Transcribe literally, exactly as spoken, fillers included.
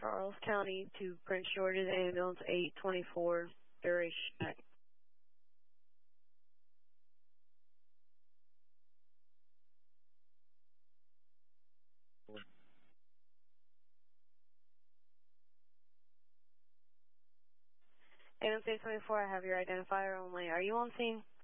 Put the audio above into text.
Charles County to Prince George's Ambulance eight twenty-four, duration check. Ambulance eight twenty-four, I have your identifier only. Are you on scene?